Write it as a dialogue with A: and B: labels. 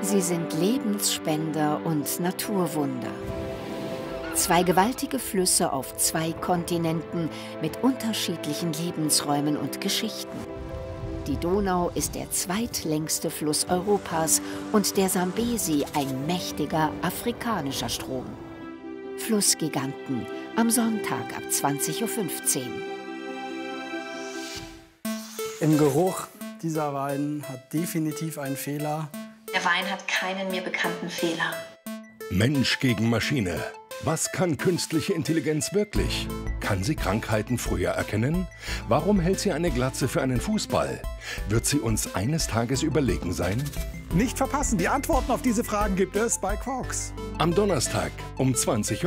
A: Sie sind Lebensspender und Naturwunder. Zwei gewaltige Flüsse auf zwei Kontinenten mit unterschiedlichen Lebensräumen und Geschichten. Die Donau ist der zweitlängste Fluss Europas und der Sambesi ein mächtiger afrikanischer Strom. Flussgiganten am Sonntag ab 20:15 Uhr.
B: Im Geruch, dieser Wein hat definitiv einen Fehler.
C: Der Wein hat keinen mir bekannten Fehler.
D: Mensch gegen Maschine. Was kann künstliche Intelligenz wirklich? Kann sie Krankheiten früher erkennen? Warum hält sie eine Glatze für einen Fußball? Wird sie uns eines Tages überlegen sein?
E: Nicht verpassen, die Antworten auf diese Fragen gibt es bei Quarks.
D: Am Donnerstag um 20:00 Uhr.